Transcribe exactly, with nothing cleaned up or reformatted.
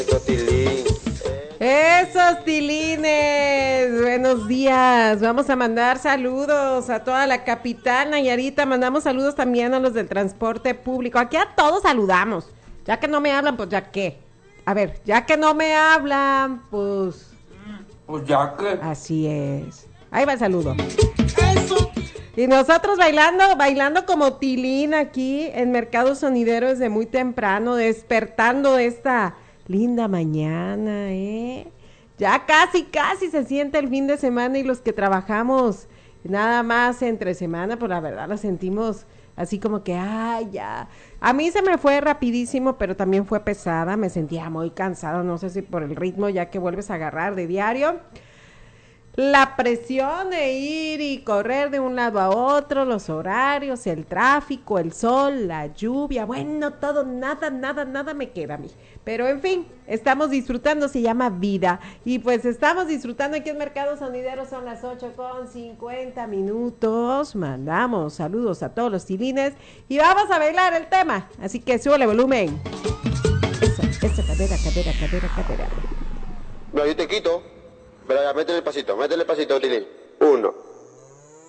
Tilín. Esos tilines, buenos días. Vamos a mandar saludos a toda la capital Nayarita. Mandamos saludos también a los del transporte público. Aquí a todos saludamos. Ya que no me hablan, pues ya qué. A ver, ya que no me hablan, pues... Pues ya que. Así es. Ahí va el saludo. Y nosotros bailando, bailando como tilín aquí en Mercado Sonidero desde muy temprano, despertando esta linda mañana, ¿eh? Ya casi, casi se siente el fin de semana y los que trabajamos nada más entre semana, pues la verdad lo sentimos así como que, ay, ya. A mí se me fue rapidísimo, pero también fue pesada, me sentía muy cansada, no sé si por el ritmo ya que vuelves a agarrar de diario. La presión de ir y correr de un lado a otro, los horarios, el tráfico, el sol, la lluvia, bueno, todo, nada, nada, nada me queda a mí. Pero en fin, estamos disfrutando, se llama vida. Y pues estamos disfrutando aquí en Mercado Sonidero, son las ocho con cincuenta minutos. Mandamos saludos a todos los tilines y vamos a bailar el tema. Así que súbele volumen. Eso, eso, cadera, cadera, cadera, cadera. No, yo te quito. Pero ya, métele el pasito, métele el pasito, Tilín. Uno.